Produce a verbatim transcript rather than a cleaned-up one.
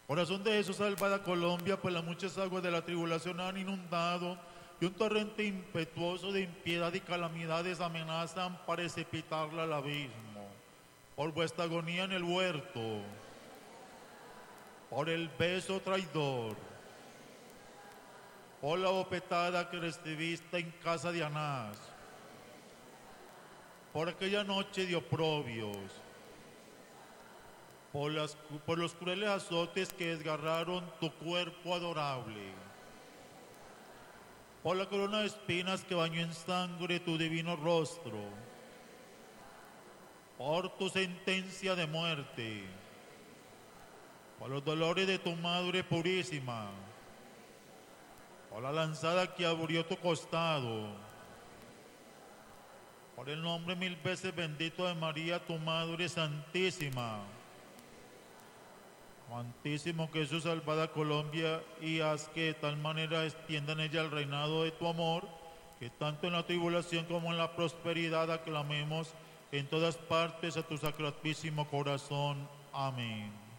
Corazón de Jesús, salva a Colombia, pues las muchas aguas de la tribulación han inundado y un torrente impetuoso de impiedad y calamidades amenazan precipitarla al abismo. Por vuestra agonía en el huerto, por el beso traidor, por la bofetada que recibiste en casa de Anás, por aquella noche de oprobios, por, las, por los crueles azotes que desgarraron tu cuerpo adorable, por la corona de espinas que bañó en sangre tu divino rostro, por tu sentencia de muerte, por los dolores de tu madre purísima, por la lanzada que abrió tu costado, por el nombre mil veces bendito de María, tu Madre Santísima. Amantísimo Jesús, salva a Colombia y haz que de tal manera extienda en ella el reinado de tu amor, que tanto en la tribulación como en la prosperidad aclamemos en todas partes a tu sacratísimo corazón. Amén.